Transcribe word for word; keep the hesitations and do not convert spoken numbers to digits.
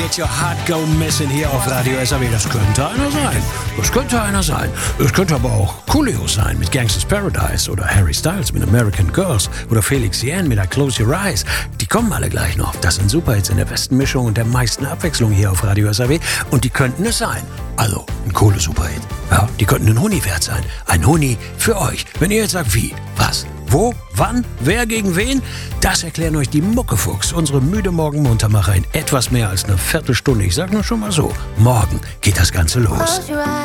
Let Your Heart Go Missing hier auf Radio S A W. Das könnte einer sein. Das könnte einer sein. Es könnte aber auch Coolio sein mit Gangsta's Paradise oder Harry Styles mit American Girls oder Felix Jähn mit I Close Your Eyes. Die kommen alle gleich noch. Das sind Superhits in der besten Mischung und der meisten Abwechslung hier auf Radio S A W. Und die könnten es sein. Also, ein Kohle-Superhit. Ja, die könnten ein Huni wert sein. Ein Huni für euch. Wenn ihr jetzt sagt, wie, was, wo, wann, wer gegen wen, das erklären euch die Muckefuchs, unsere müde Morgen-Muntermacher in etwas mehr als einer Viertelstunde. Ich sag nur schon mal so, morgen geht das Ganze los.